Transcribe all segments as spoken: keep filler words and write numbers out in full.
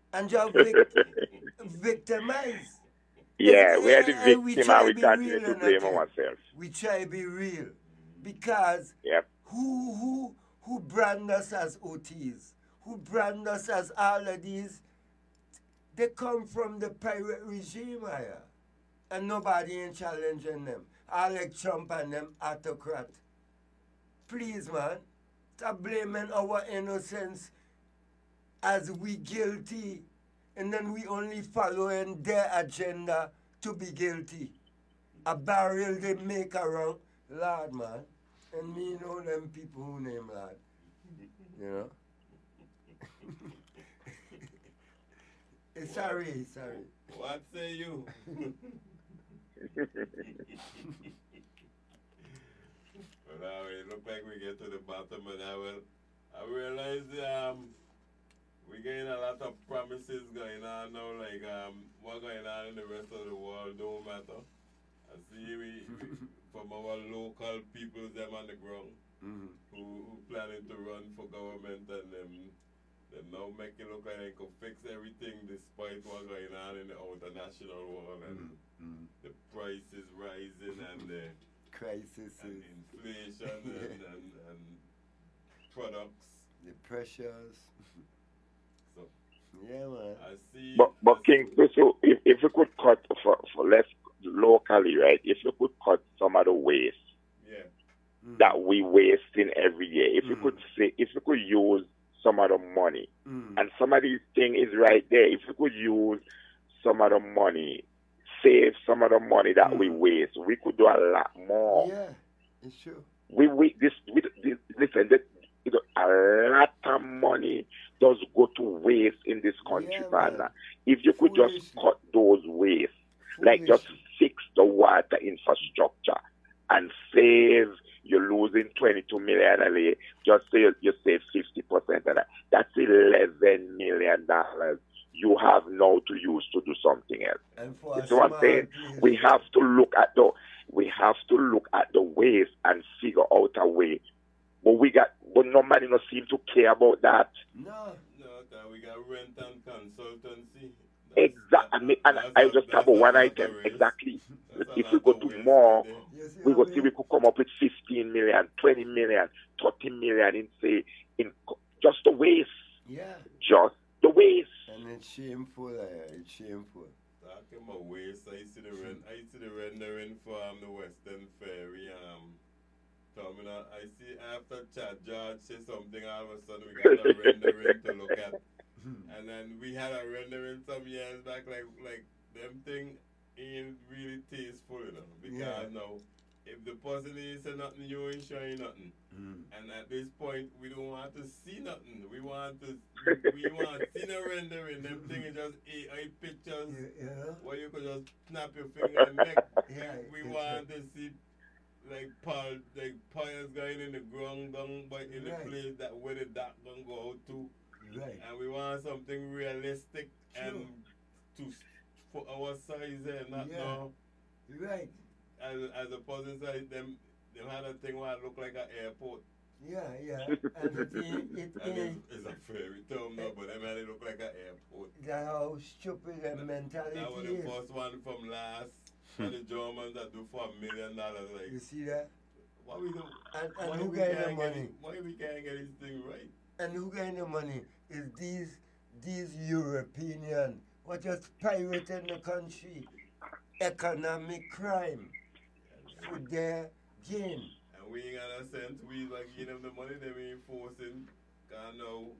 and just vic- victimize. If Yeah, we are the eh, eh, we victim and try to we be continue real to and a blame king, ourselves. we try to be real because Yep. who who who brand us as O Ts, who brand us as all of these, they come from the pirate regime here, and nobody ain't challenging them. I like Trump and them autocrat. Please, man, stop blaming our innocence as we guilty, and then we only following their agenda to be guilty. A barrel they make around, Lord, man. And me know them people who name Lord, you know. Eh, What? sorry, sorry. What say you? But now it look like we get to the bottom, and I will. I realize um we getting a lot of promises going on now. Like um what going on in the rest of the world don't matter. I see we, we from our local people them on the ground Mm-hmm. who, who planning to run for government, and them them now make it look like they could fix everything despite what going on in the international world, and Mm-hmm. the price is rising, and the Crisis and is inflation, and, and, and products. the pressures. So Yeah, man. I see. But I but see. King, so so if, if we could cut for, for less locally, right? If we could cut some of the waste Yeah. Mm-hmm. that we wasting every year, if we Mm-hmm. could say, if we could use some of the money, Mm-hmm. and some of these thing is right there. If we could use some of the money, save some of the money that we Mm-hmm. waste, we could do a lot more. Yeah, it's true. We we this, we, this listen. This, you know, a lot of money does go to waste in this country, Yeah, man. partner. If you could just Foolishly. cut those waste, like just Foolishly. fix the water infrastructure and save, you're losing twenty-two million a year. Just say you, you save fifty percent of that. That's eleven million dollars you have now to use to do something else. And for You a see what I'm small saying? place We too. have to look at the we have to look at the ways and figure out a way. But we got but nobody no seem to care about that. No. No, that we got rent and consultancy. That's Exactly. that, I that mean, and that's I a just have that's a a one lot of item waste. exactly. That's a If we lot go of to waste right more, there. You see we how go see we we could come up with fifteen million, twenty million, thirty million in say in co- just the waste, yeah. just the waste. And it's shameful, uh, it's shameful. Talking about waste, I see the rent. I see the rendering for um, the Western Ferry um terminal. I see after Chad George say something, all of a sudden we got a rendering to look at, and then we had a rendering some years back, like like them thing ain't really tasteful, you know, Yeah. because now if the person ain't say nothing, you ain't showing nothing. Mm. And at this point, we don't want to see nothing. We want to, we want to see no rendering. Them thing is just A I pictures Yeah, yeah. where you could just snap your finger and make. Yeah, We it's want to see like Paul, like piles going in the ground down, but in the right. place that where the dark gonna go out to, Right. and we want something realistic and True. to for our size and not Yeah. now Right. as as a person size them them had a thing where it look like an airport. Yeah, yeah. And it ain't, it And it's, ain't, it's a fairy tale now, but them had it look like an airport. that how stupid the mentality That was the is. first one from last for the Germans that do for a million dollars. Like, You see that? why we do? And, and Why who we getting the can't get money? it? Why we can't get this thing right? And who getting the money? Is these these European what just pirating the country? Economic crime And, for their gain. and we ain't got a sense. We like give them the money. They ain't forcing. God know.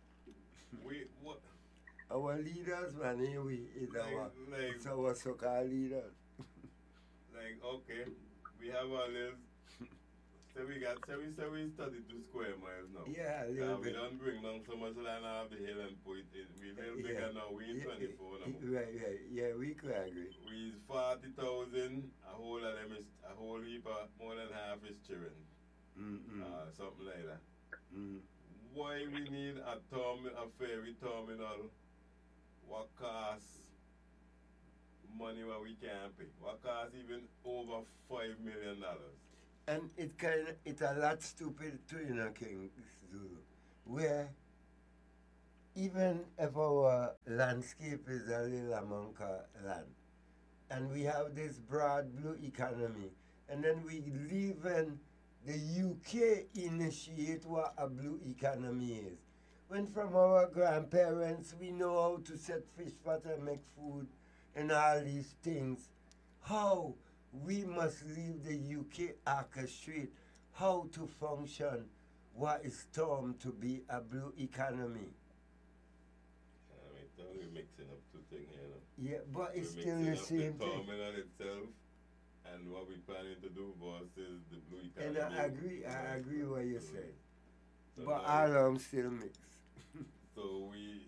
We what? Our leaders, man, here we is Like our like it's our so-called leaders. like okay. We have our little. So we got so we so we studied two square miles now. Yeah, a Uh, little we bit. don't bring down so much land out of the hill and put it in. We little Yeah. bigger now. We in Yeah, twenty-four now. right, right. Yeah, we could agree. We is forty thousand. A whole of them is a whole heap of more than half is children. Mm-mm. Uh, something like that. Mm. Why we need a term a ferry terminal? What costs money what we can't pay? What costs even over five million dollars? And it kind of, it's a lot stupid too, you know, King Zulu, where even if our landscape is a little Amonka land, and we have this broad blue economy, and then we live in the U K initiate what a blue economy is. When from our grandparents we know how to set fish pot and make food and all these things, how we must leave the U K orchestrate how to function what is termed to be a blue economy. I mean, now we're mixing up two things here. You know? Yeah, but it's We're still mixing the up same the thing. terminal itself and what we're planning to do versus the blue And economy. I agree, I agree what you're saying. So But now- all of them still mix. So we.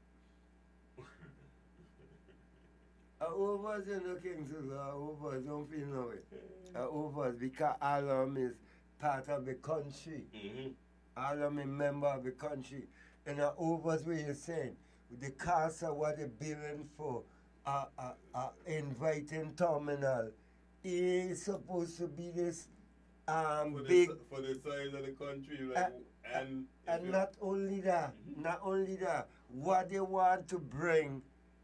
Uh, overs, you know, King Zulu, uh, overs don't feel no way. Uh, overs, because all of them is part of the country. Mm-hmm. All of them is member of the country. And uh, overs, what you're saying, with the cost of what they're billing for uh, uh, uh, inviting terminal, is supposed to be this um, For the, big. si- for the size of the country, like, Uh, and if And you- not only that, not only that, what they want to bring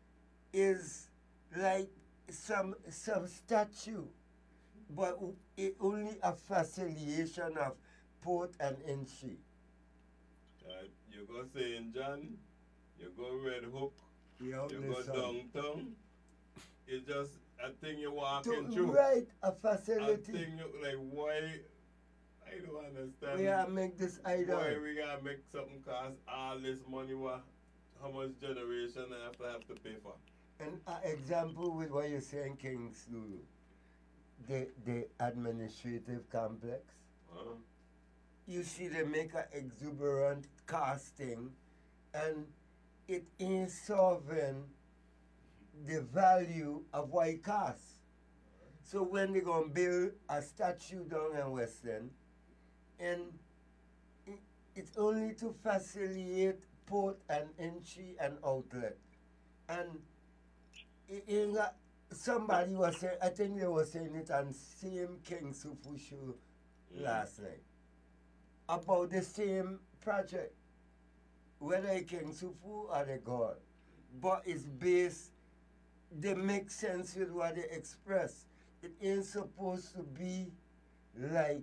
is like some some statue, but it only a facilitation of port and entry. uh, you go Saint John, you go Red Hook, You know, you go listen. downtown. It's just a thing you walking To through. write a A facility, thing you, like why? I don't understand. we gotta make this Why idol. we gotta make something cost all this money? What? How much generation I have to have to pay for? An example with what you're saying, King Zulu, the the administrative complex. Huh? You see they make an exuberant casting and it ain't solving the value of what it costs. So when they gonna build a statue down in Western, and it, it's only to facilitate port and entry and outlet. And it ain't got, somebody was saying, I think they were saying it on same King Sufu show last night, about the same project, whether it King Sufu or the God, but it's based, they make sense with what they express. It ain't supposed to be like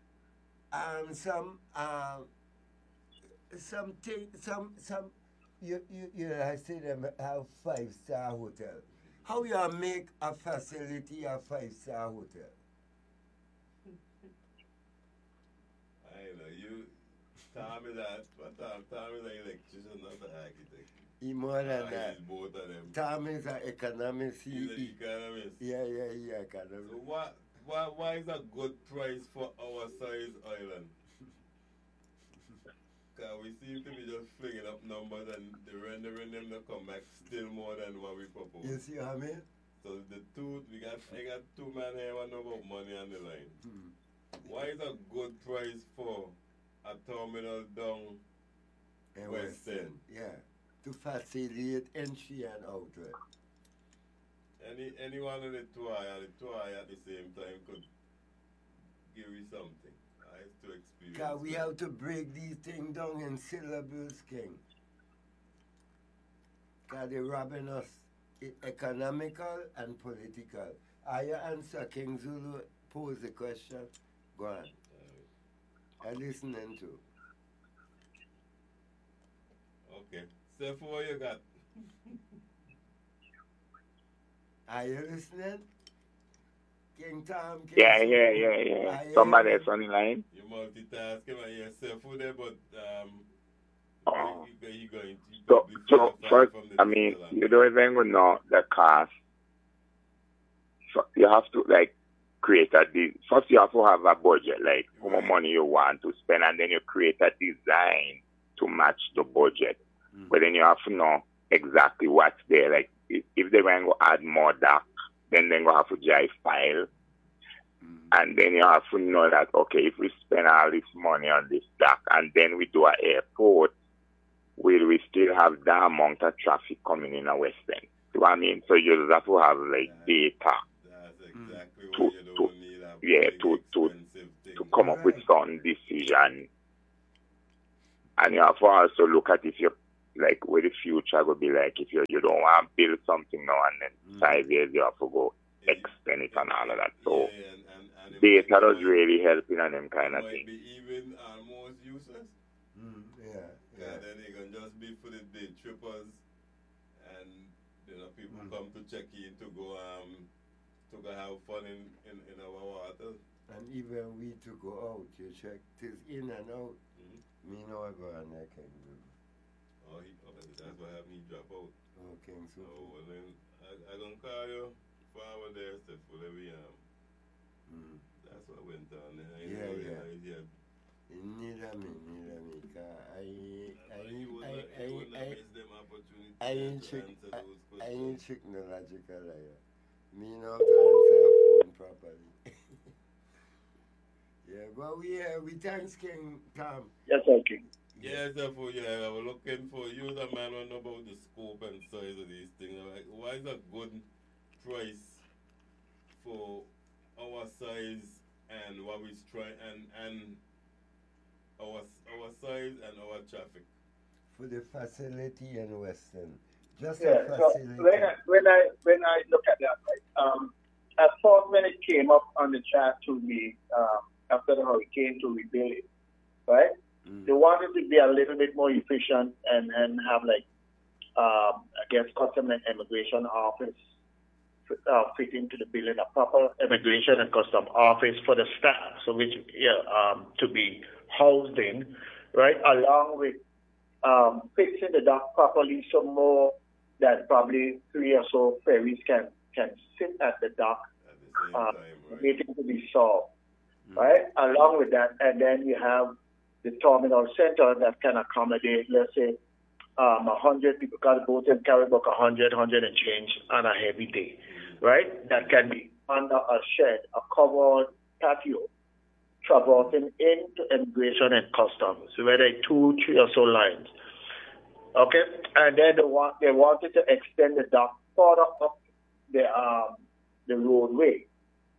um some um something some some you you you know, I say them have five star hotel. How you make a facility a five star hotel? I know you. Tom is that. But Tom, Tom is an electrician, not an architect. He more than Ah, that. he's both of them. Tom is an economist. He, He's an he, economist. yeah, yeah, yeah, So economist. what? Why, why is a good price for our size island? Cause we seem to be just flinging up numbers and the rendering them to come back still more than what we propose. You see what I mean? So the two, we got, I got two men here who know about money on the line. Hmm. Why is a good price for a terminal down And Western? yeah, to facilitate entry and outlet. Any any one of the two eye at the two eye at the same time could give you something. I have to experience. Because we that. have to break these things down in syllables, King. Because they're robbing us, e- economical and political. Are you answer King Zulu pose the question? Go on. Uh, I'm listening to. okay. So for what you got? Are you listening? King Tom, King Yeah, Zulu? yeah, yeah, yeah. Are you Somebody hearing else on the line. You multitasking and yourself for there, but um, Oh. you, you, you going to So, probably so far first, from the I mean, digital you and- don't even know the cost. So you have to like create a de- first. You have to have a budget, like how much Right. money you want to spend, and then you create a design to match the budget. Mm. But then you have to know exactly what's there. Like if, if they're going to add more dock, then they're going to have to drive file. Mm. And then you have to know that, okay, if we spend all this money on this dock and then we do an airport, will we still have that amount of traffic coming in a West End? You know what I mean? So you just have to have like data That's Mm. exactly To- what you don't to- need a yeah, big to- to- expensive thing. to come up with Right. some decision. And you have to also look at if you like where the future would be like if you you don't want to build something now and then mm. five years you have to go yeah, extend it and all of that. So yeah, and, and, and data does really help in them kind of thing. Be even almost useless. Mm, yeah, yeah. And then it can just be for the day trippers, and you know people mm. come to check in to go um to go have fun in, in, in our water. And even we to go out, you check this in and out. Mm-hmm. Me know I go and I can do. Oh, he, oh, that's what have me drop out. Okay, so. Oh, well then I I gonna call you forward there, step for every um. Mm. That's what went on. I yeah, yeah. yeah. Neither me, neither me. I, I, I, I, I, I, I ain't chick, I, I ain't technological. Me know to answer a phone properly. Yeah, but we uh, we thanks King Tom. Yes, sir, King. Yes, therefore, yeah, I was looking for you, the man, who know about the scope and size of these things. Like, why is a good price for our size and what we try and and our our size and our traffic? For the facility in Western, just yeah, a facility. So when I when I when I look at that, right, um, at first when it came up on the chat to me um, after the hurricane to rebuild it, right? Mm. They wanted to be a little bit more efficient and and have like um, I guess custom and immigration office uh, fit into the building, a proper immigration and custom office for the staff, so which yeah um, to be housed in, right, along with um, fixing the dock properly, so more that probably three or so ferries can can sit at the dock, at the same uh, time, right? Waiting to be solved, mm-hmm. right? Along with that, and then you have the terminal center that can accommodate, let's say, um, a hundred people, because boats can carry about a hundred, hundred and change on a heavy day, mm-hmm. right? That can be under a shed, a covered patio, traversing into immigration and customs, so whether two, three or so lines. Okay, and then they want they wanted to extend the dock further up the um the roadway.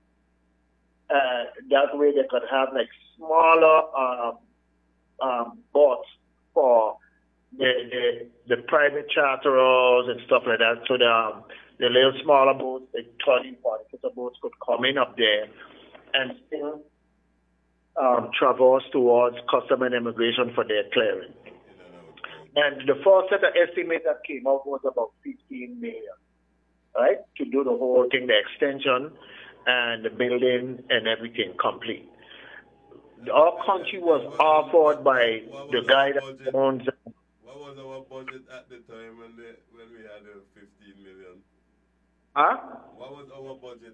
Uh, that way they could have like smaller um, um, boats for the, the the private charterers and stuff like that. So the um, the little smaller boats, like thirty, forty footer boats, could come in up there and still um, traverse towards custom and immigration for their clearing. And the first set of estimates that came out was about fifteen million, right, to do the whole thing, the extension and the building and everything complete. Our country was offered by the guy that owns. What was our budget at the time when they, when we had the fifteen million? Huh? What was our budget?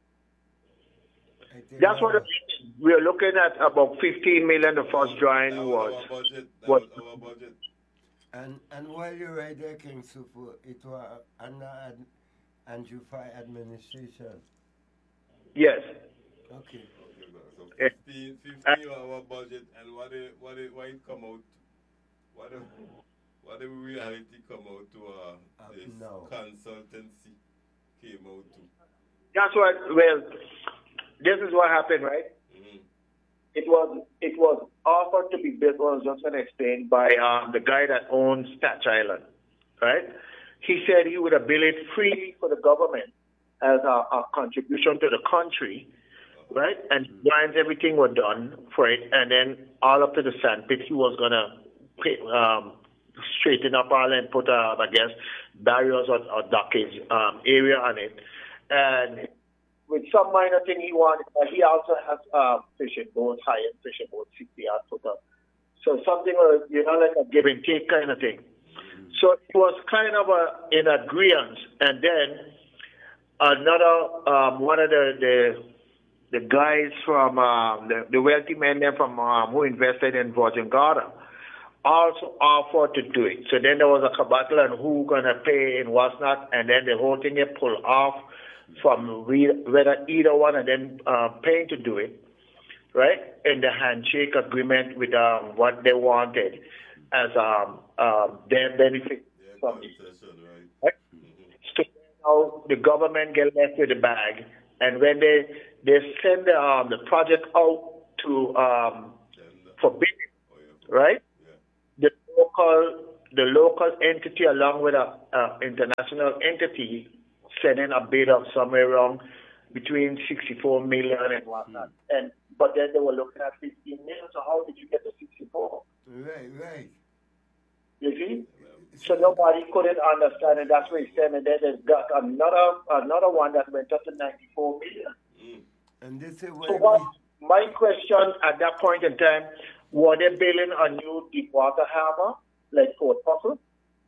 That's what we are looking at, about fifteen million. The first drawing was. was our budget. That was, was our budget. And and while you're right there, King Sufu, it was under ad, Andrew Fai administration. Yes. Okay. Okay, so fifteen, fifteen uh, our budget, and what it, what it, what it come out, what the, what the reality come out to uh, uh this no. consultancy came out to. That's what. Well, this is what happened, right? Mm-hmm. It was it was offered to be built, was just going to explain, by um, the guy that owns Staten Island, right? He said he would have built it freely for the government as a, a contribution to the country, right? And once everything was done for it, and then all up to the sandpit, he was going to um, straighten up all and put, uh, I guess, barriers or, or dockage um, area on it. And with some minor thing he wanted, but he also has uh, fishing boats, high-end fishing boats, sixty yard footer. So something, uh, you know, like a give and take kind of thing. Mm-hmm. So it was kind of a, in agreement. And then another, um, one of the, the the guys from, um, the, the wealthy men there from um, who invested in Virgin Gorda also offered to do it. So then there was a battle on who going to pay and what's not, and then the whole thing get pulled off from whether either one of them uh, paying to do it, right? In the handshake agreement with um, what they wanted as um, um, their benefit. Yeah, from it. Right? Right? Mm-hmm. So now the government get left with the bag, and when they they send the, um, the project out to um, for bidding, oh, yeah. right? Yeah. The local the local entity along with a, a international entity sending a bid of somewhere around between sixty-four million and whatnot. Mm. And but then they were looking at fifteen million. So how did you get to sixty-four? Right, right. You see? So nobody couldn't understand it. That's what he said. And then there's got another another one that went up to ninety-four million. Mm. And this is so what, my question at that point in time, were they building a new deep water harbor like Port Buckle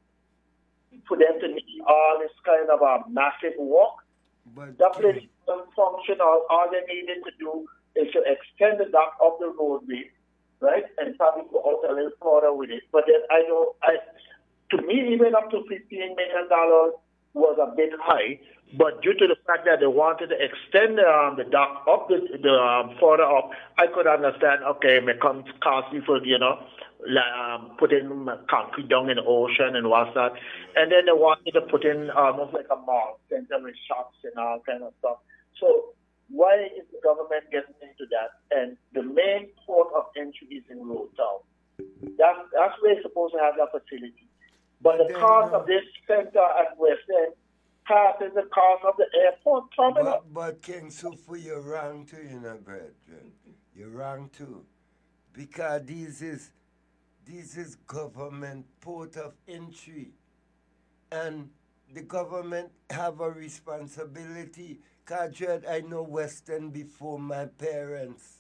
for them to need all this kind of a massive work? But that place doesn't function. All, all they needed to do is to extend the dock of the roadway, right, and probably go out a little further with it. But then I know, I, to me, even up to fifteen million dollars was a bit high. But due to the fact that they wanted to extend um, the dock up the, the um, further up, I could understand. Okay, it may come costly for you know, like, um, putting concrete down in the ocean and what's that. And then they wanted to put in almost like a mall center with shops and all kind of stuff. So why is the government getting into that? And the main port of entry is in Road Town. That's that's where you're supposed to have that facility. But the cost of this center at West End passes the cost of the airport terminal. But, but King Sufu, you're wrong too, you know, brethren. You're wrong too. Because this is this is government port of entry. And the government have a responsibility. Because I know West End before my parents.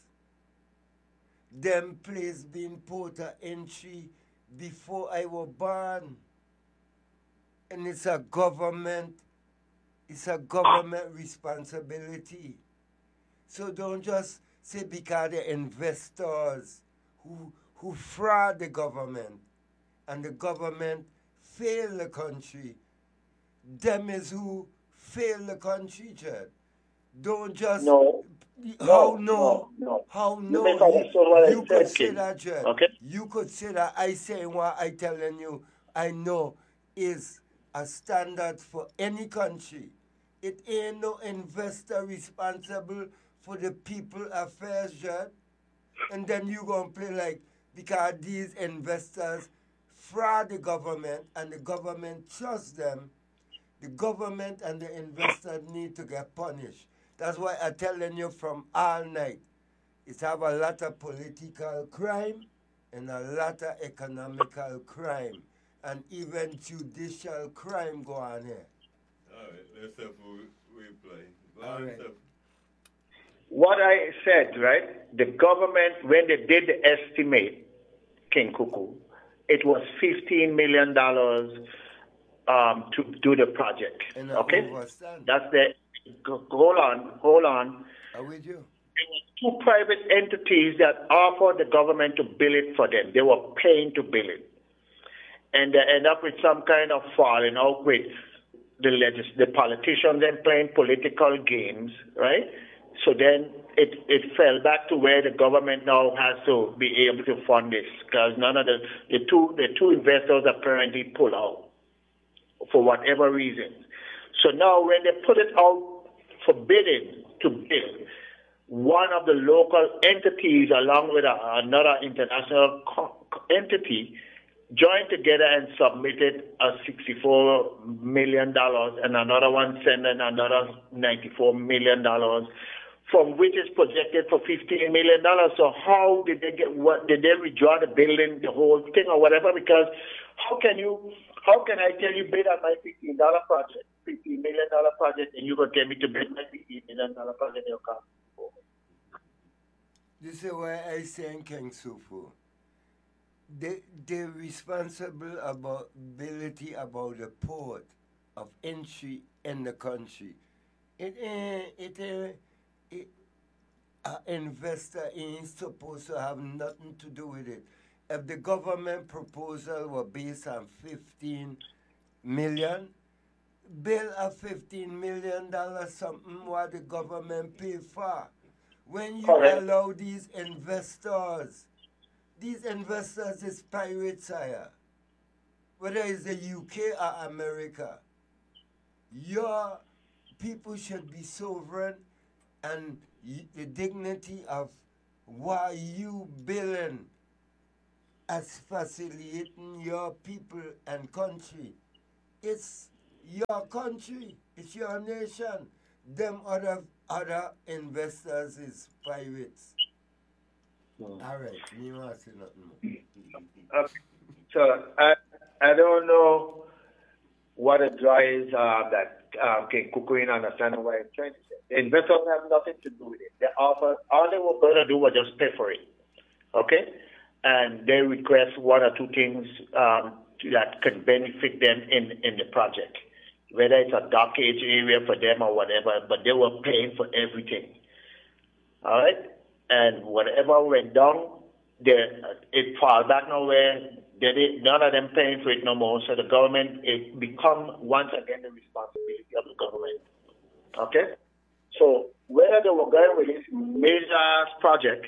Them place being port of entry before I was born. And it's a government It's a government responsibility. So don't just say because the investors who who fraud the government and the government fail the country. Them is who fail the country, Chad. Don't just no. How no, no? no, no. How no? You, you, you could say that, Chad. Okay. You could say that. I say what I telling you. I know is a standard for any country. It ain't no investor responsible for the people affairs, Judd. And then you gonna play like, because these investors fraud the government and the government trusts them, the government and the investors need to get punished. That's why I'm telling you from all night, it's have a lot of political crime and a lot of economical crime and even judicial crime go on here. All right, let's have a replay. All right. What I said, right? The government, when they did the estimate, King Kuku, it was fifteen million dollars um, to do the project. And I okay? understand. That's the, hold on, hold on. I'm with you. There were two private entities that offered the government to bill it for them. They were paying to bill it. And they end up with some kind of falling out with the legis- the politicians then playing political games, right? So then it, it fell back to where the government now has to be able to fund this, because none of the, the two the two investors apparently pull out for whatever reason. So now when they put it out for bidding to bid, one of the local entities along with a, another international co- entity joined together and submitted a sixty-four million dollars and another one sending another ninety-four million dollars, from which is projected for fifteen million dollars. So how did they get, what, did they withdraw the building, the whole thing or whatever? Because how can you, how can I tell you bid on my fifteen dollar project, fifteen million dollars project, and you going to tell me to bid my fifteen million dollars project in your car? This is why I say King Sufu. They, they're responsible about ability about the port of entry in the country. It ain't, it ain't, it, an investor ain't supposed to have nothing to do with it. If the government proposal were based on fifteen million, bill a fifteen million dollars something what the government pay for. When you Correct. allow these investors, these investors is pirates here, whether it's the U K or America, your people should be sovereign and y- the dignity of why you billing as facilitating your people and country. It's your country, it's your nation. Them other other investors is pirates. Hmm. All right, me want to say nothing more. Okay. So I I don't know what it drives uh, that um, can Kukuin understand what I'm trying to say. The investors have nothing to do with it. They offer all they were going to do was just pay for it. Okay? And they request one or two things um, that could benefit them in, in the project. Whether it's a dock age area for them or whatever, but they were paying for everything. All right? And whatever went down, they, it fall back nowhere. They did, none of them paying for it no more. So the government, it become once again the responsibility of the government. Okay? So whether they were going with this major project,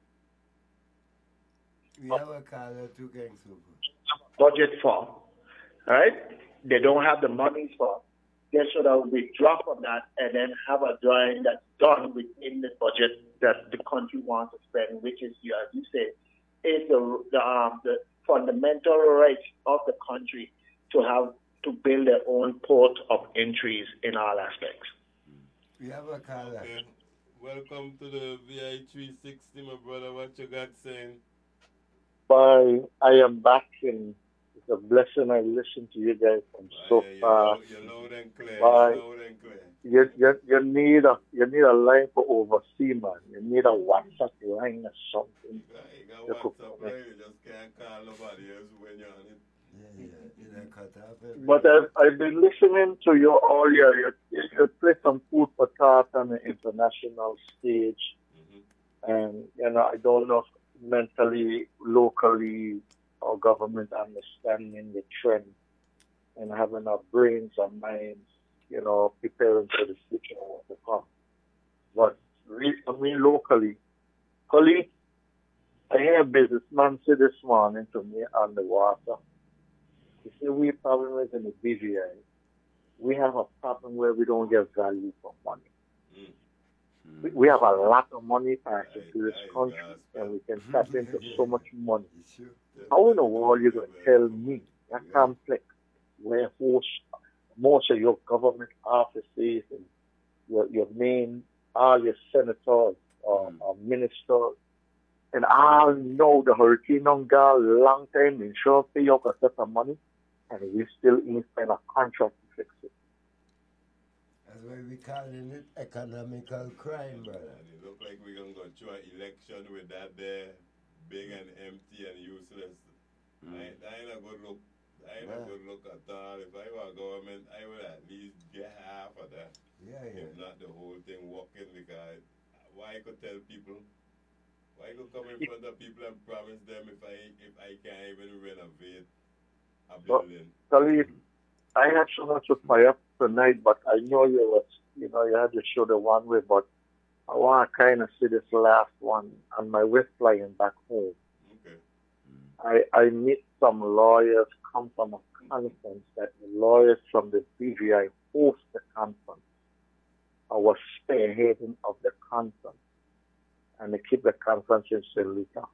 We have a caller to Gang Super. budget for, all right? They don't have the money for. They should have withdrawn from that and then have a drawing that's done within the budget that the country wants to spend, which is, yeah, as you say, is the the, um, the fundamental right of the country to have to build their own port of entries in all aspects. We have a caller. Okay. Welcome to the V I three sixty, my brother. What you got saying? Bye. I am back, and it's a blessing. I listen to you guys from so You're, far. loud, you're loud and clear. Bye. You're loud and clear. You, you, you need a you need a line for overseas, man. You need a WhatsApp line or something. You got, you got You could WhatsApp, connect. right? You just can't call nobody else when you're on it. Yeah, yeah. In a cut off every But I've, I've been listening to you all year. You, you play some food for thought on the international stage, Mm-hmm. and you know I don't know if mentally, locally, our government understanding the trend and having our brains and minds, you know, preparing for the future to come. But re- I mean, locally, colleague, I hear a businessman say this morning to me on the water. He said, we problem is in the B V I. We have a problem where we don't get value for money. We, we have a lot of money passing through this country, and we can tap into so much money. It's true. How in the world you going to tell me that complex where host most of your government offices and your, your main, all your senators or, or ministers, and all know the hurricane on God long time insurance pay up a set of money, and we still in spend a contract to fix it. That's why we calling it economical crime, brother. And it look like we're going to go through an election with that there, big and empty and useless. Mm. I, that ain't a good look. That ain't Yeah. a good look at all. If I were government, I would at least get half of that. Yeah, yeah. If not the whole thing working, because why I could tell people, why I could come in front of people and promise them if I if I can't even renovate a building. Khalid, I had so much of my up tonight, but I know you was, you know, you had to show the one way, but I want to kind of see this last one on my way flying back home. Okay. I, I meet some lawyers come from a conference that the lawyers from the B V I host the conference. I was spearheading of the conference, and they keep the conference in Saint Lucia.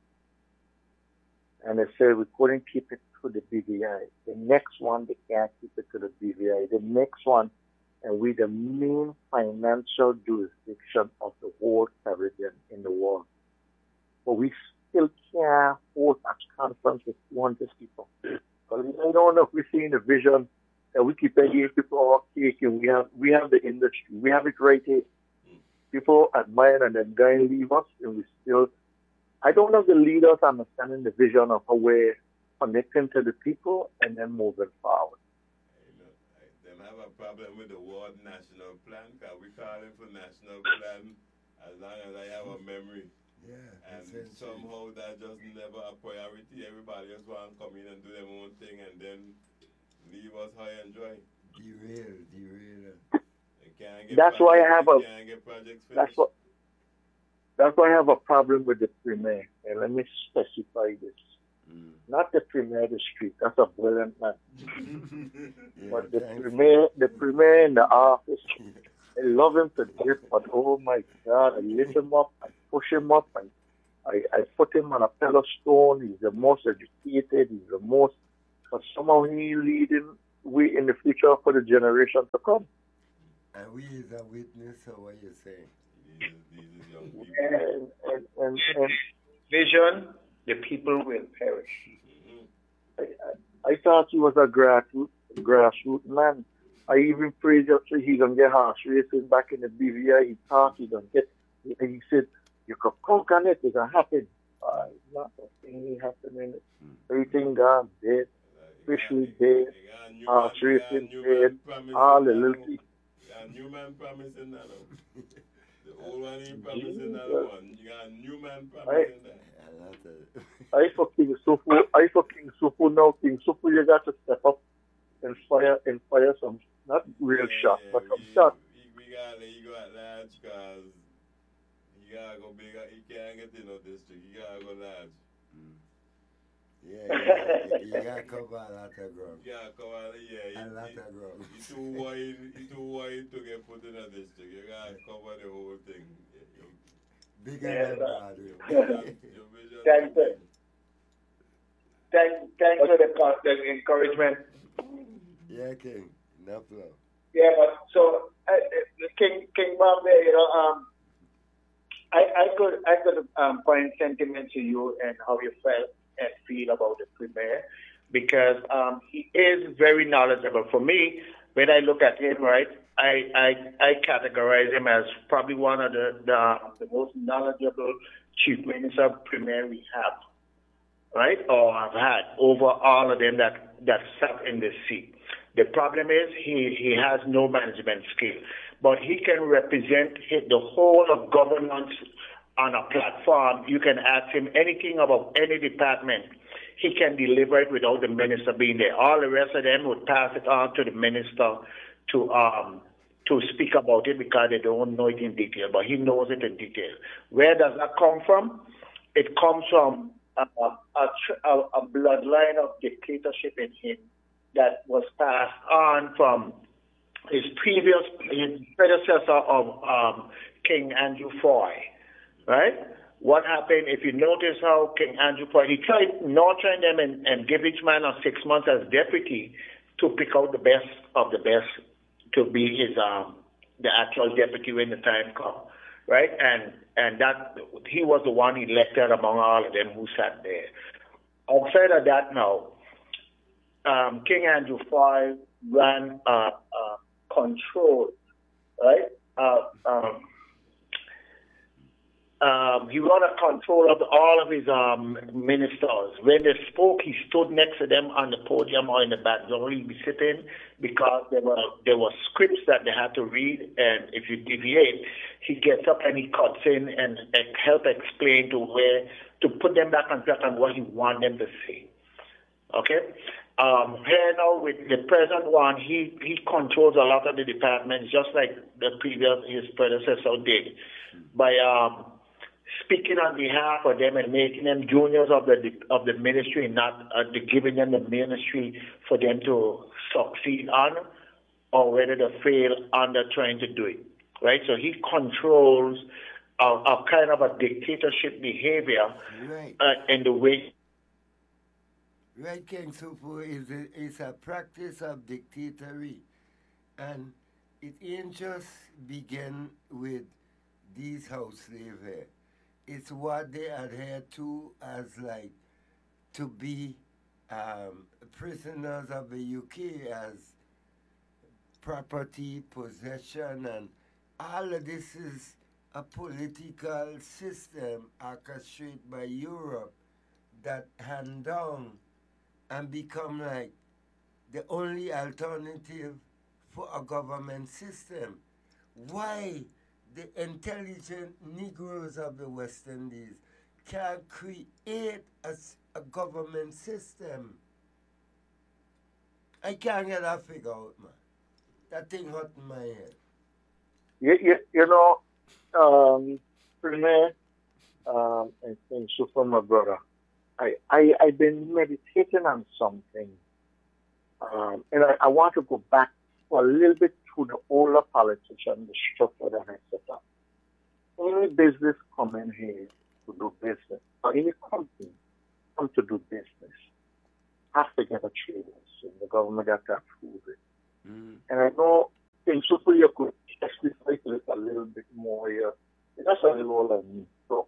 And they say we couldn't keep it to the B V I. The next one, they can't keep it to the B V I. The next one, and we the main financial jurisdiction of the whole Caribbean in the world. But we still can't hold a conference with two hundred people. Because I don't know if we're seeing the vision that we keep paying people our cake, and we have we have the industry. We have it right here. People admire and then go and leave us, and we still. I don't know if the leaders understanding the vision of how we're connecting to the people and then moving forward. You know, I, them have a problem with the word national plan, because we call it for national plan as long as I have a memory. Yeah. And essentially. somehow that just never a priority. Everybody just want to come in and do their own thing and then leave us high and dry. Derail, derail. They can't get That's why I projects- have they a- can't get projects finished. That's what. That's why I have a problem with the premier. And let me specify this. Mm. Not the premier of the street. That's a brilliant man. Yeah, But the thanks. premier, the premier in the office, I love him to death. But oh my God, I lift him up, I push him up, and I, I put him on a pedestal. He's the most educated. He's the most, but somehow he leading we in the future for the generation to come. And we is a witness of what you're saying. These, these is young people. And, and, and, and Vision, the people will perish. I, I, I thought he was a grassroots grassroots man. I even prayed that he gonna get horse racing back in the B V I. He thought he gonna get. He, he said, "You could conquer it. It's gonna happen." Uh, it's not a thing happening. Everything gone dead. Officially dead. Horse racing dead. All the little people. A new man promising that. The old one ain't promising that one. You got a new man promising that. I for King Sufu. I for King Sufu now. King Sufu, you got to step up and fire and fire some, not real yeah, shot, yeah, but some we, shot. We, we gotta let you go at large because you gotta go big. You can't get in no district. You gotta go large. Mm. Yeah, yeah, you gotta cover a lot of ground. You gotta cover, yeah. A You, lot you, of ground. you too wide. You too wide to get put in a district. You gotta cover the whole thing. Bigger Yeah, than sir. Broadway. Your vision Thanks, too sir. big. Thanks, thanks for the, co- the encouragement. Yeah, King. No flow. Yeah, but so uh, uh, King King Bombay, you know, um, I I could I could um, point sentiment to you and how you felt and feel about the premier because um, he is very knowledgeable. For me, when I look at him, right, I I, I categorize him as probably one of the the, the most knowledgeable chief minister premier we have, right, or have had over all of them that that sat in the seat. The problem is he, he has no management skill, but he can represent the whole of governance on a platform. You can ask him anything about any department. He can deliver it without the minister being there. All the rest of them would pass it on to the minister to um to speak about it because they don't know it in detail, but he knows it in detail. Where does that come from? It comes from a, a, a, a bloodline of dictatorship in him that was passed on from his previous his predecessor of um, King Andrew Foy, right? What happened, if you notice how King Andrew Foy, he tried nurturing them and, and give each man a six months as deputy to pick out the best of the best to be his um, the actual deputy when the time comes, right? And and that he was the one elected among all of them who sat there. Outside of that now, Um, King Andrew Foy ran uh, uh, control, right? Uh, um, um, he ran a control of all of his um, ministers. When they spoke, he stood next to them on the podium or in the background. He'd be sitting because there were there were scripts that they had to read, and if you deviate, he gets up and he cuts in and, and help explain to where to put them back on track on what he wanted them to say. Okay. Um, here now with the present one, he, he controls a lot of the departments, just like the previous his predecessor did, by um, speaking on behalf of them and making them juniors of the of the ministry, not uh, the, giving them the ministry for them to succeed on, or whether they fail under trying to do it. Right, so he controls a, a kind of a dictatorship behavior, Right. uh, in the way. Right, King Sufu is a, is a practice of dictatory, and it ain't just begin with these house slaves here. It's what they adhere to as like to be um, prisoners of the U K as property, possession, and all of this is a political system orchestrated by Europe that hand down and become like the only alternative for a government system. Why the intelligent Negroes of the West Indies can't create a, s- a government system? I can't get that figure out, man. That thing hot in my head. You, you, you know, um, Premier, um, and thanks you for my brother. I, I, I've been meditating on something, um, and I, I want to go back for a little bit to the older politician, the structure that I set up. Any business coming here, to do business. Or any company come to do business has to get a trade license. The government has to approve it. Mm. And I know in Super you could specify it a little bit more here. That's a little all I need. So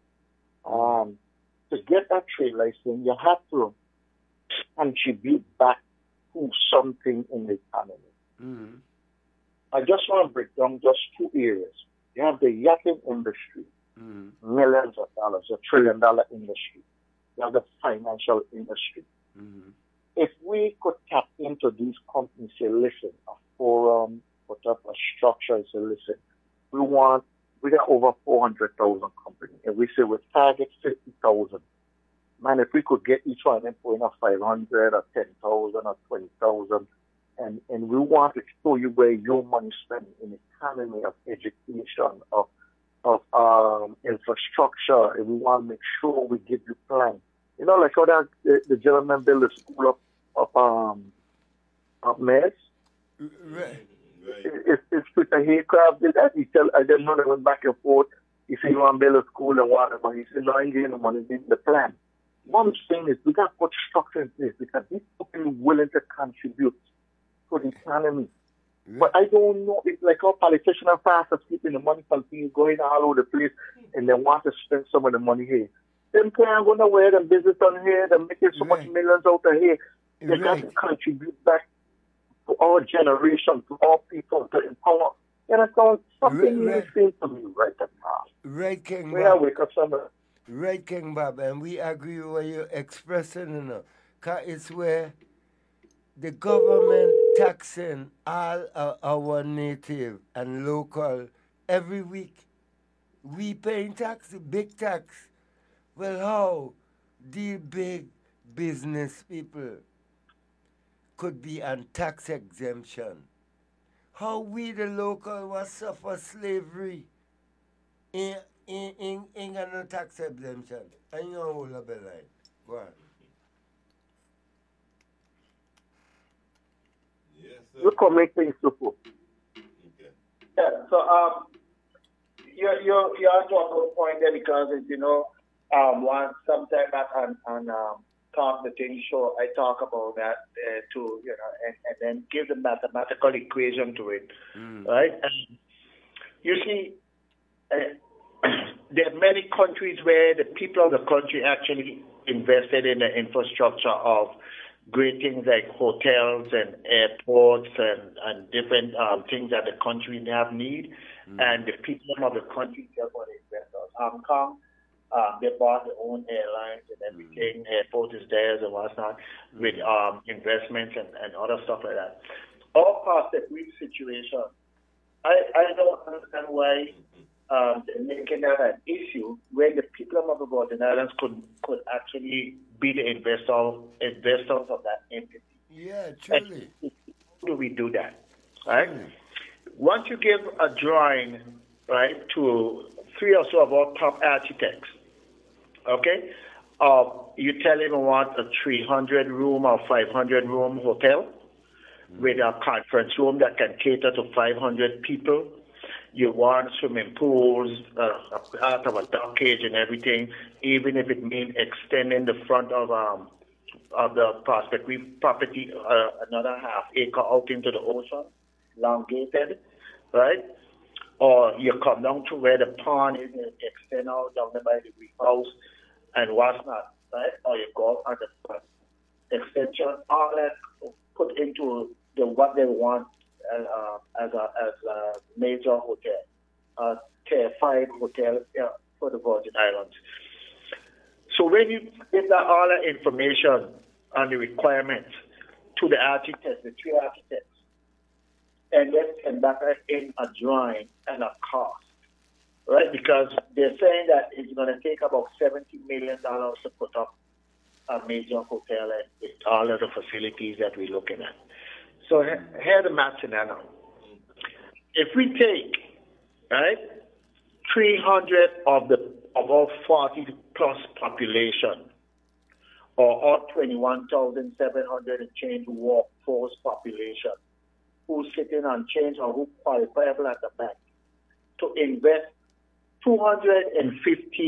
um to get that trade license you have to contribute back to something in the economy. Mm. I just want to break down just two areas. You have the yachting industry, Mm. millions of dollars, a trillion dollar industry. You have the financial industry. Mm. If we could tap into these companies, say, listen, a forum, put up a structure, and say, listen, we want, we got over four hundred thousand companies. And we say we target fifty thousand. Man, if we could get each one of them putting up five hundred or ten thousand or twenty thousand, and, and we want to show you where your money is spent in economy, of education, of of um, infrastructure, and we want to make sure we give you plan. You know, like how that the, the gentleman built a school up up um up Mess. Right. Right. It's it's Peter Haycraft did that. He tell I didn't know they went back and forth. He said you want to build a school and water money. He said no, I ain't getting the money. This is the plan. One thing is we got to put structure in place because these people are willing to contribute to the economy. But I don't know, it's like our politicians are fast at keeping the money from people going all over the place and they want to spend some of the money here. Them can't go nowhere, them business on here, they're making so much Right. millions out of here. They got Right. to contribute back to our generation, to our people, to empower. You know, something Right, really right. seems to me right now. Right, King Where I Bob. wake up somewhere. Right, King Bob, and we agree with what you're expressing, you know. Cause it's where the government taxing all of our native and local every week. We paying tax, big tax. Well, how the big business people could be on tax exemption? How we the local was suffer slavery in in in in got no tax exemption? And you don't hold up a line. Go on. Yes, sir. Look how make things simple. Okay. Yeah, so um, you're, you're, you're onto a good point there because, it's, you know, um, once sometime back on, on um, Talk the Thing show, I talk about that uh, too, you know, and, and then give the mathematical equation to it, Mm. right? And you see, uh, there are many countries where the people of the country actually invested in the infrastructure of great things like hotels and airports and, and different um, things that the country have need. Mm. And the people of the country just want to invest in Hong Kong. Um, they bought their own airlines and everything. Mm. Airport is theirs and whatnot mm. with um, investments and, and other stuff like that. All past the Greek situation, I, I don't understand why um, they're making that an issue when the people of the Virgin Islands could could actually be the investor, investors of that entity. Yeah, truly. And how do we do that? Right? Truly. Once you give a drawing, right, to three or so of our top architects, okay, uh, you tell him you want a three hundred room or five hundred room hotel mm-hmm. with a conference room that can cater to five hundred people. You want swimming pools, uh, a part of a dockage and everything, even if it means extending the front of um of the Prospect Reef property uh, another half acre out into the ocean, elongated, right? Or you come down to where the pond is and extend out down there by the reef house and what's not, right? Or you go on the front extension, all that put into the what they want uh, as a as a major hotel, a tier five hotel uh, for the Virgin Islands. So when you give that all that information on the requirements to the architects, the three architects, and then send back in a drawing and a cost, right? Because they're saying that it's going to take about seventy million dollars to put up a major hotel and with all of the facilities that we're looking at. So here the math scenario. If we take, right, three hundred of the of our forty plus population, or our twenty-one thousand seven hundred and change workforce population, who's sitting on change or who qualifiable at the bank, to invest two hundred fifty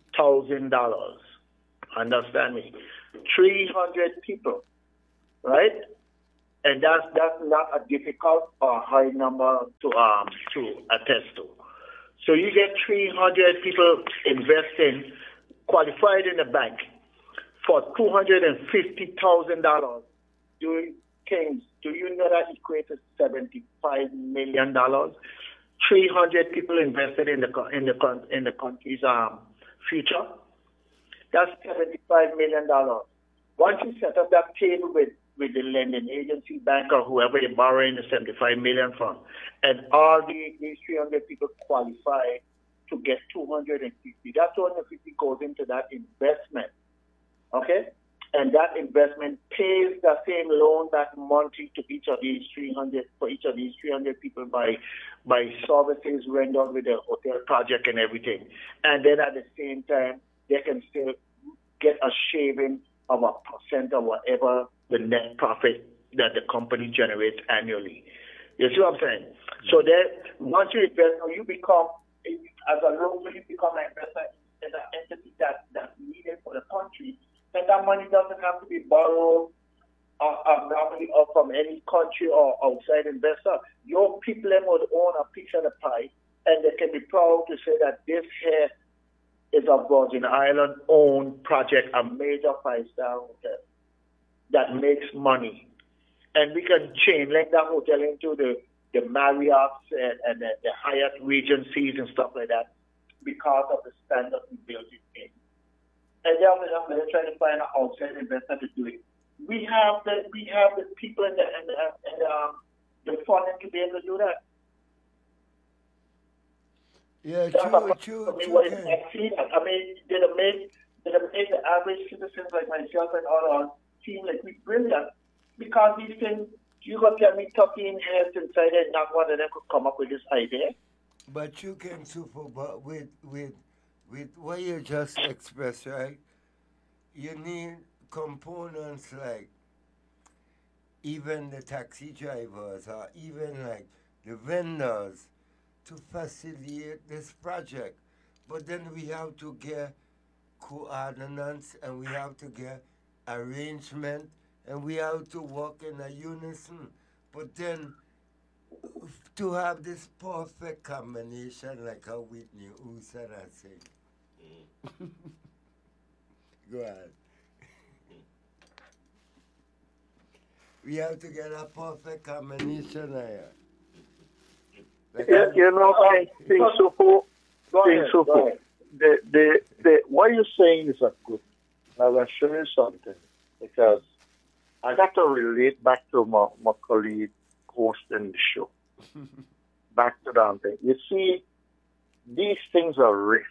thousand dollars. Understand me? three hundred people, right? And that's that's not a difficult or high number to um to attest to. So you get three hundred people investing, qualified in the bank for two hundred fifty thousand dollars. Do Kings, do you know that equates to seventy-five million dollars? three hundred people invested in the co- in the con- in the country's um future. That's seventy-five million dollars. Once you set up that table with with the lending agency, bank, or whoever you're borrowing the seventy-five million from, and all the, these three hundred people qualify to get two hundred fifty. That two hundred fifty goes into that investment, okay? And that investment pays the same loan back monthly to each of these three hundred, for each of these three hundred people by by services rendered with the hotel project and everything. And then at the same time, they can still get a shaving of a percent or whatever the net profit that the company generates annually. You see what I'm saying? So then, once you invest, you become, as a local, you become an investor in an entity that, that's needed for the country. And that money doesn't have to be borrowed uh, abnormally or from any country or outside investor. Your people would own a piece of the pie, and they can be proud to say that this here is a Virgin Island-owned project, a major five-star hotel that makes money. And we can chain link that hotel into the, the Marriott's and, and the, the Hyatt Regencies and stuff like that because of the standard we built it in. And then we're trying to find an outside investor to do it. We have the we have the people and the and the, and, um, the funding to be able to do that. Yeah, That's true, a, true, I mean, true. what is Ken. that fee? I mean, did it make did it make the average citizens like myself and others seem like we brilliant? Because these things, you got to tell me talking heads inside it, not one of them could come up with this idea. But you can super, but with with with what you just expressed, right? You need components like even the taxi drivers or even like the vendors to facilitate this project. But then we have to get coordinates and we have to get arrangement and we have to work in a unison. But then to have this perfect combination like how Whitney Houston has said. Go ahead. We have to get a perfect combination here. Like Yeah, how- you know, I think so. For, Go think ahead, so. go For, ahead. the, the, the, what you're saying is a good. I'm going to show you something because I got to relate back to my, my colleague hosting the show. Back to that thing. You see, these things are risk.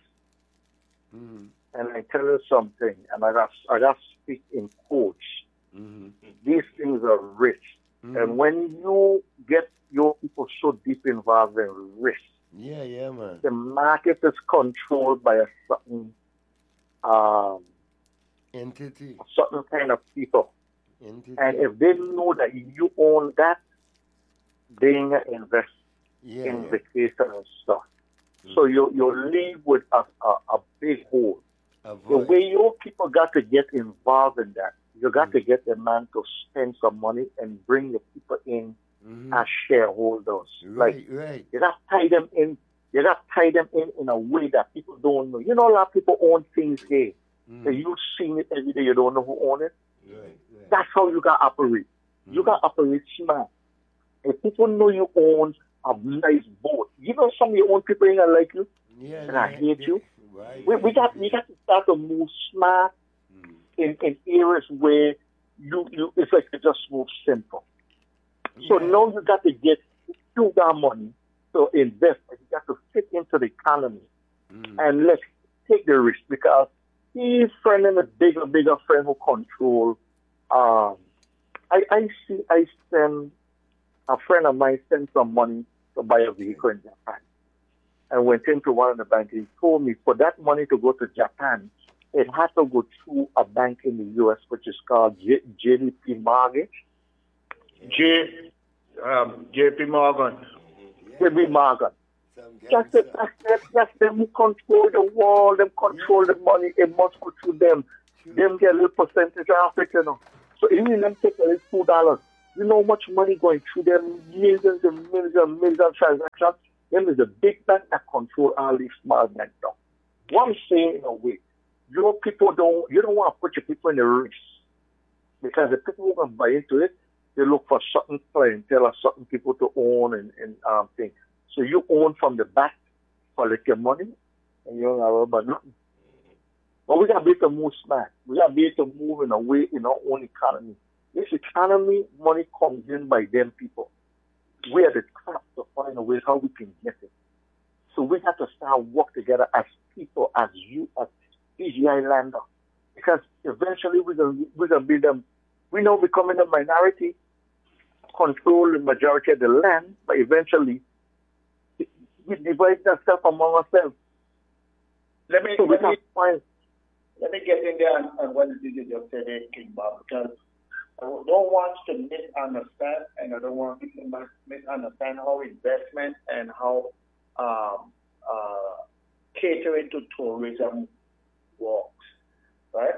Mhm, And I tell you something, and I got I got to speak in quotes. mhm, These things are risk. mhm. And when you get your people so deep involved in risk, Yeah, yeah, man. the market is controlled by a certain um, Entity, a certain kind of people. entity. And if they know that you own that, they ain't gonna invest yeah, in yeah. vacation and stuff. So you you leave with a, a, a big hole. The Avoid. way your people got to get involved in that, you got Mm. to get the man to spend some money and bring the people in Mhm. as shareholders. Like Right, right. you got to tie them in. You got to tie them in in a way that people don't know. You know, a lot of people own things here. Mhm. And you seen it every day. You don't know who own it. Right, right. That's how you got to operate. You Mhm. got to operate smart. If people know you own a nice boat, you know some of your own people ain't gonna like you. Yeah, And I yeah, hate yeah. you. Right, We, we right, got we right. got to start to move smart Mhm. in, in areas where you, you it's like you just move simple. So Yeah. now you got to get you got money to invest, but you got to fit into the economy Mhm. and let's take the risk because he's friending a bigger, bigger friend who control. Um, I I see I send a friend of mine sent some money to buy a vehicle in Japan. And went into one of the banks. He told me for that money to go to Japan, it had to go through a bank in the U S, which is called J- JP Mortgage. J, um, J P Morgan. J P Morgan. Some That's, the, gangster. that's, the, that's them who control the world, them control Yeah. the money, it must go through them. True. Them get a little percentage of it, you know. So even them take a little two dollars. You know how much money going through them, millions and millions and millions of transactions? Them is a big bank that control all these small banks now. What I'm saying in a way, your people don't, you don't want to put your people in the risk. Because the people who can buy into it, they look for certain clientele or certain people to own and, and um, things. So you own from the back, collect your money, and you don't have about nothing. But we got to be able to move smart. We got to be able to move in a way in our own economy. This economy, money comes in by them people. We are the craft to find a way how we can get it. So we have to start work together as people, as you, as P G I lander. Because eventually we're going we're to be them. We know becoming a minority, control the majority of the land, but eventually we divide ourselves among ourselves. Let me, So we let me, can find. let me get in there and, and what did you just say there, King Bob, because I don't want to misunderstand, and I don't want people to misunderstand how investment and how um, uh, catering to tourism works, right?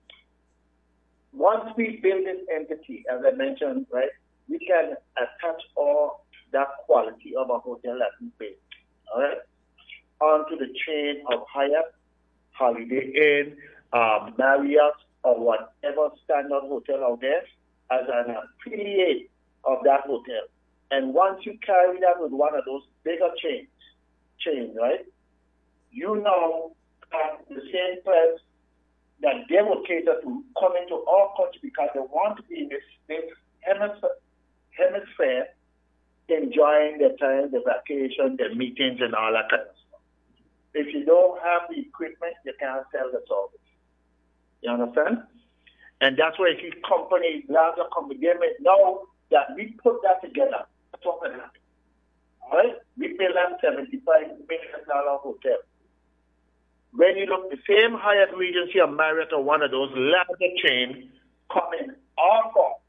Once we build this entity, as I mentioned, right, we can attach all that quality of a hotel that we pay, all right, onto the chain of Hyatt, Holiday Inn, um, Marriott, or whatever standard hotel out there as an affiliate of that hotel. And once you carry that with one of those bigger chains, chain, right, you now have the same place that they will cater to come into our country because they want to be in this, this hemisphere, hemisphere enjoying their time, their vacation, their meetings, and all that kind of stuff. If you don't have the equipment, you can't sell the service. You understand? And that's where you companies, larger companies, now that we put that together, that's what can happen. All right? We build that seventy-five million dollars hotel. When you look, the same Hyatt Regency or Marriott or one of those larger chains come in offer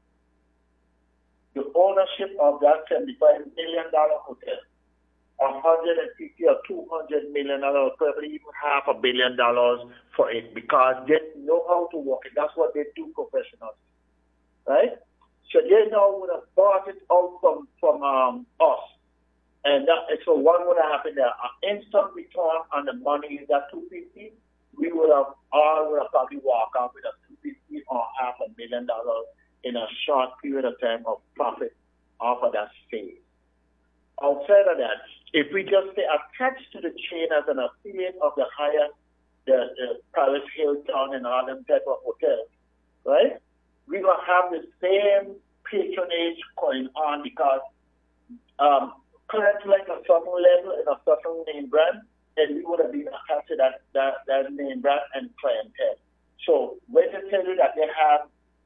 the ownership of that seventy-five million dollars hotel, one hundred fifty or two hundred million dollars, probably even half a billion dollars for it because they know how to work it. That's what they do professionally, right? So they now would have bought it out from, from um, us. And that, so what would have happened there? An instant return on the money is that two hundred fifty. We would have all would have probably walked out with a two hundred fifty or half a million dollars in a short period of time of profit off of that sale. Outside of that, if we just stay attached to the chain as an affiliate of the Hyatt, the, the Paris Hilton, and all them type of hotels, right? We're gonna have the same patronage going on because um, clients like a certain level and a certain name brand, and we would have been attached to that, that, that name brand and clientele. So when they tell you that they have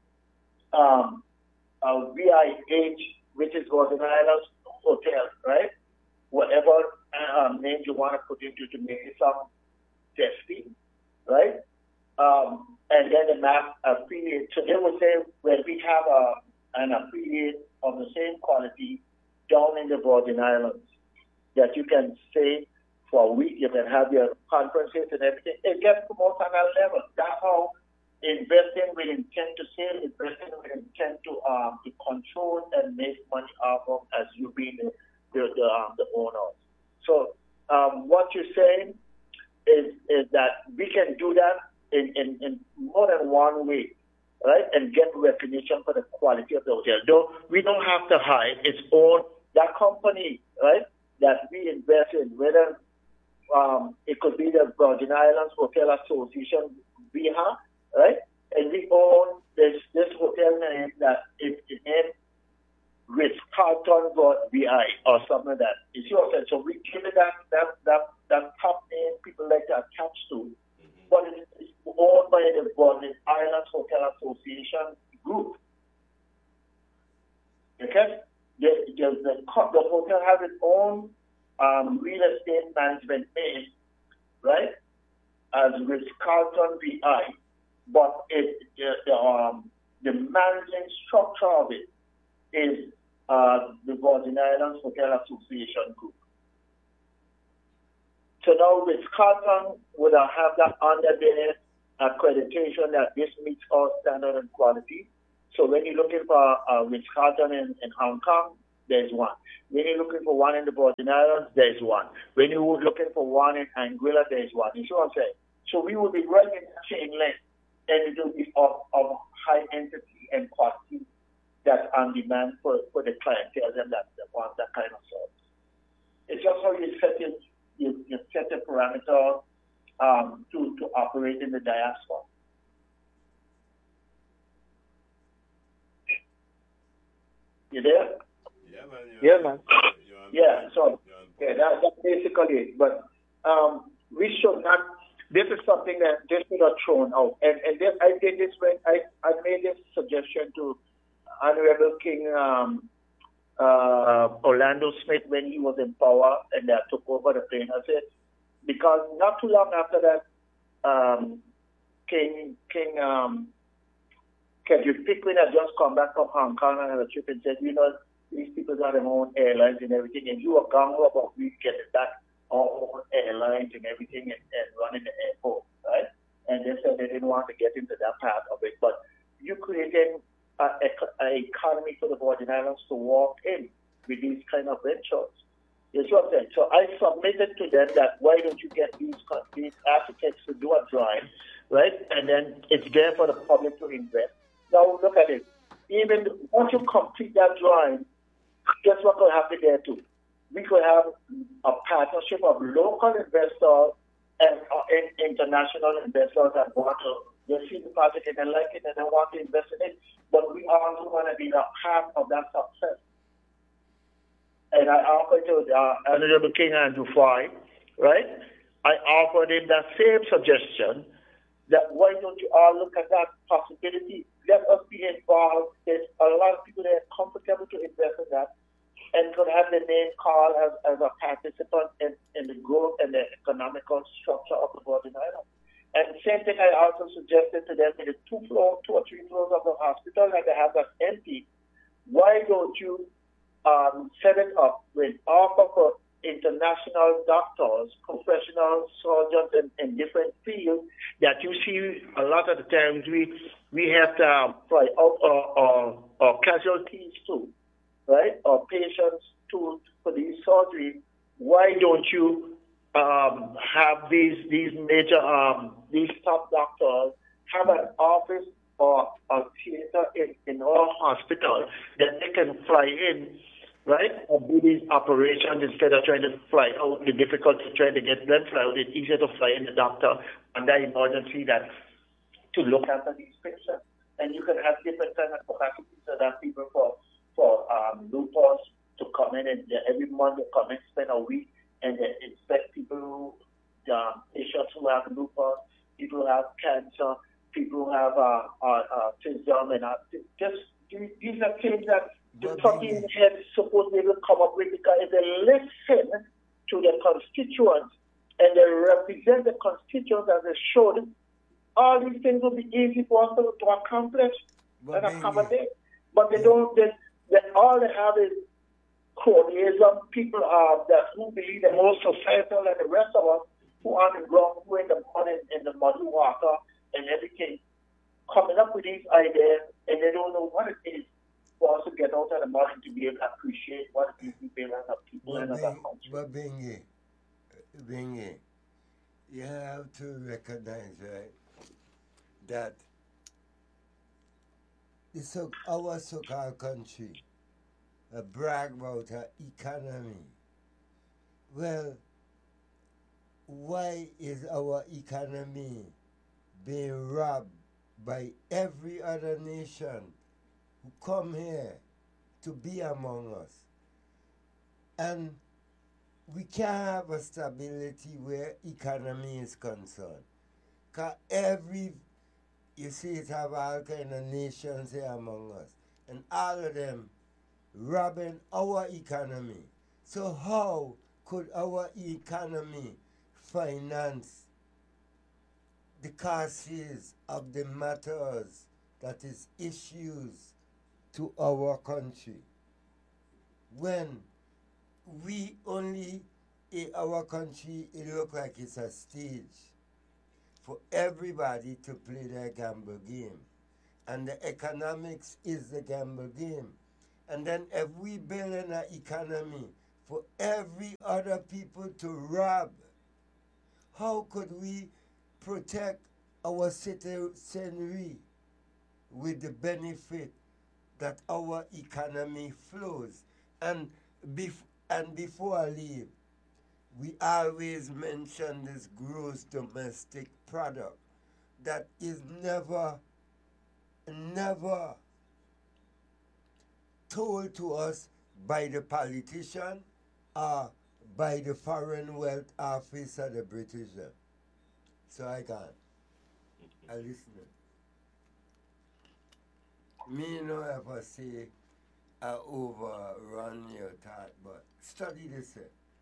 um, a V I H, which is Virgin Islands Hotel, right? Whatever um, name you want to put into to make it sound testy, right? Um, and then the map affiliate. So they will say when we have a, an affiliate of the same quality down in the Virgin Islands, that you can stay for a week, you can have your conferences and everything. It gets promoted on that level. That's how investing with intent to sell, investing with intent to um, to control and make money off of as you being the the, the, um, the owner. So um, what you're saying is is that we can do that in, in, in more than one way, right? And get recognition for the quality of the hotel. Though we don't have to hide its own, that company, right, that we invest in, whether um, it could be the Virgin Islands Hotel Association, V I H, right? And we own this this hotel name that it, it named Ritz-Carlton V I or something like that. You see what I'm saying? So we give it that that that, that top name people like to attach to, but it's owned by the Virgin Islands Hotel Association group. Okay? The, the, the, the hotel has its own um, real estate management base, right? As Ritz-Carlton V I, but it, the, the, um, the managing structure of it is uh, the Virgin Islands Hotel Association Group. So now Ritz-Carlton would have that under their accreditation that this meets all standard and quality. So when you're looking for a Ritz-Carlton in, in Hong Kong, there's one. When you're looking for one in the Virgin Islands, there's one. When you're looking for one in Anguilla, there's one. You see what I'm saying? So we will be right in the chain link, and it will be of, of high entity and quality that's on demand for, for the clientele and that, that want that kind of service. It's just how you set it, you, you set a parameter um, to, to operate in the diaspora. You there? Yeah, man. Yeah, man. Yeah, so yeah, that, that's basically it. But um, we should not. This is something that this should not thrown out. And and this, I did this when I, I made this suggestion to Honorable King um, uh, Orlando Smith when he was in power and that took over the plane. I said because not too long after that, um, King King um, Kedrick Pickwick had just come back from Hong Kong and had a trip and said, you know, these people got their own airlines and everything, and you were gone about we getting back our own airlines and everything and, and running the airport, right? And they said they didn't want to get into that part of it. But you created an economy for the Virgin Islands to walk in with these kind of ventures. You see what I'm saying? So I submitted to them that why don't you get these, these architects to do a drawing, right? And then it's there for the public to invest. Now look at it. Even once you complete that drawing, guess what could happen there too? We could have a partnership of local investors and uh, international investors that want to they see the project and they like it and they want to invest in it. But we also want to be a part of that success. And I offered to uh, Honorable King Andrew Foy, right? I offered him that same suggestion that why don't you all look at that possibility? Let us be involved. There's a lot of people that are comfortable to invest in that and could have their name called as, as a participant in, in the growth and the economical structure of the Virgin Islands. And the same thing I also suggested to them in the two floor, two or three floors of the hospital that they have that empty. Why don't you um, set it up with offer for international doctors, professional surgeons in, in different fields that you see a lot of the times we we have to um, fly out our, our, our casualties too, right? Our patients too for these surgeries. Why don't you um, have these these major um, these top doctors have an office or a theater in, in our hospital that they can fly in, right, and do these operations instead of trying to fly out. The difficulty trying to get them fly out, it's easier to fly in the doctor under emergency that to look after these patients. And you can have different kind of capacities so that people for for um, lupus to come in and they, every month they come and spend a week and they inspect people who, um, patients who have lupus, people who have cancer, people who have uh, uh, autism, and uh, just these are things that the talking heads supposed they will come up with because if they listen to their constituents and they represent the constituents as they should, all these things will be easy for us to, to accomplish but and accommodate. But they don't, they, they, all they have is cronyism, people uh, that who believe the whole societal and the rest of us who are on the ground, who in the mud, in the muddy water and everything, coming up with these ideas and they don't know what it is for us to get out of the mud and to be able to appreciate what it is we feel as a people and as a country. But Bingy, Bingy, you have to recognize, right, that it's so, our so-called country uh, brag about our economy. Well, why is our economy being robbed by every other nation who come here to be among us? And we can't have a stability where economy is concerned. Because every, you see it have all kind of nations here among us. And all of them robbing our economy. So how could our economy finance the causes of the matters that is issues to our country when we only in our country, it look like it's a stage for everybody to play their gamble game. And the economics is the gamble game. And then if we build an economy for every other people to rob, how could we protect our citizenry with the benefit that our economy flows? And, bef- and before I leave, we always mention this gross domestic product that is never, never told to us by the politician or by the Foreign Wealth Office of the British. So I can't. I listen. Me no ever say I overrun your thought, but study this.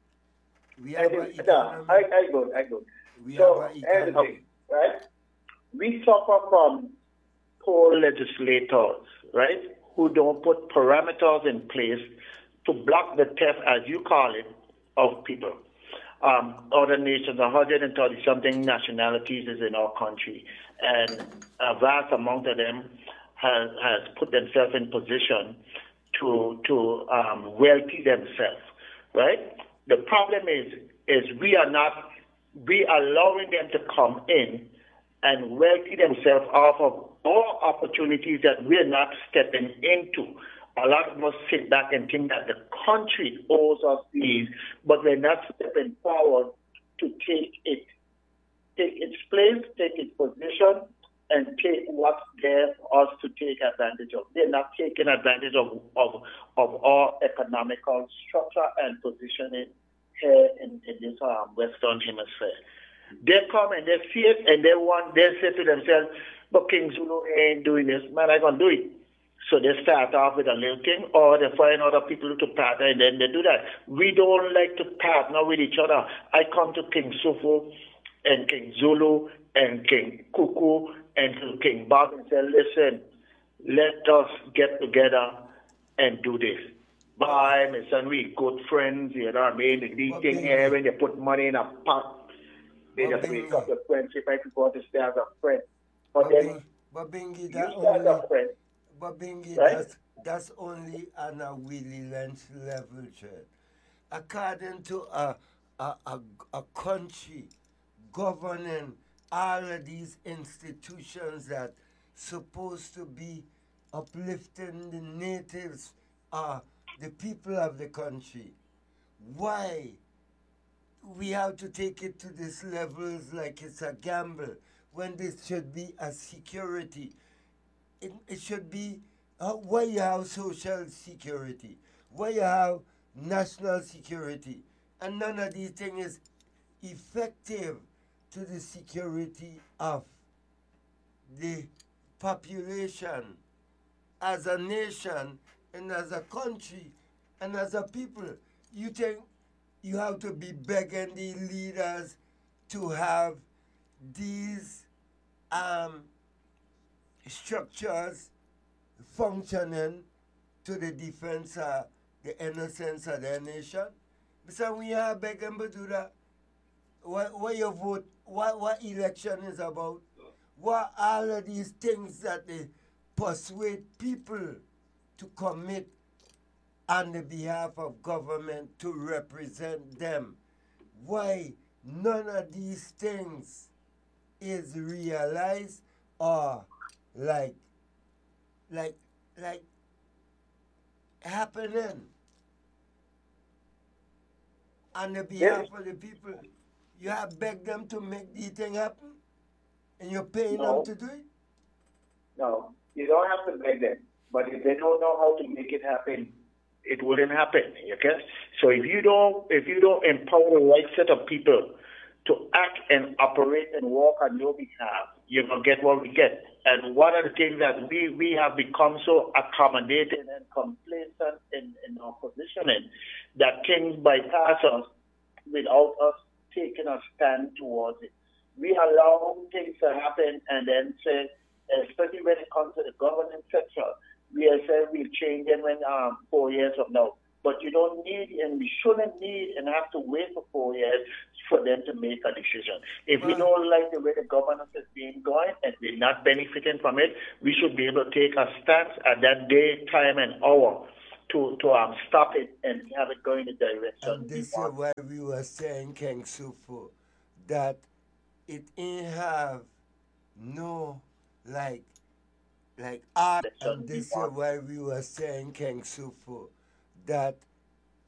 We I have an think, no, economy. I, I go, I go. We So, have an here's the economy. thing, right? We suffer from poor legislators, right, who don't put parameters in place to block the theft, as you call it, of people. Um, other nations, one hundred thirty something nationalities is in our country, and a vast amount of them has, has put themselves in position to to um, wealthy themselves, right? The problem is is we are not we are allowing them to come in and wealthy themselves off of all opportunities that we're not stepping into. A lot of us sit back and think that the country owes us these, but we're not stepping forward to take it, take its place, take its position, and take what's there for us to take advantage of. They're not taking advantage of of, of our economical structure and positioning here in, in this um, Western Hemisphere. They come and they see it and they want, they say to themselves, but King Zulu ain't doing this, man, I can do it. So they start off with a little thing, or they find other people to partner, and then they do that. We don't like to partner with each other. I come to King Sufu and King Zulu and King Kuku and to King Bob and say, listen, let us get together and do this. Bye, my son, we good friends, you know what I mean? The But thing Bingy, here, when they put money in a pot, they but just break Bingy, up the friendship. I prefer to stay as a friend. But but then Bingy, but Bingy, you that stay as only, a friend, but Bingy, right? that's that's only on a Willie Lynch level, Chad. According to a a, a a country governing all of these institutions that supposed to be uplifting the natives, uh, the people of the country. Why we have to take it to these levels like it's a gamble when this should be a security? It, it should be uh, why you have social security, why you have national security, and none of these things is effective to the security of the population as a nation and as a country and as a people. You think you have to be begging the leaders to have these um, structures functioning to the defense of the innocence of their nation? So we are begging to do that. What, what you vote, what, what election is about, what all of these things that they persuade people to commit on the behalf of government to represent them. Why none of these things is realized or like like like happening on the behalf of the people? You have begged them to make the thing happen and you're paying them No, to do it? no. You don't have to beg them. But if they don't know how to make it happen, it wouldn't happen. Okay? So if you don't if you don't empower the right set of people to act and operate and work on your behalf, you're gonna get what we get. And one of the things that we, we have become so accommodated and complacent in, in our positioning that things bypass us without us taking a stand towards it. We allow things to happen and then say, especially when it comes to the governance sector, we are saying we'll change it when um, four years from now. But you don't need, and we shouldn't need and have to wait for four years for them to make a decision. If we Well- don't like the way the governance is being going and we're not benefiting from it, we should be able to take a stance at that day, time, and hour to, to um, stop it and have it go in the direction And we this is want. why we were saying, King Sufu, that it ain't have no like like art. Direction And we this is want. why we were saying, King Sufu, that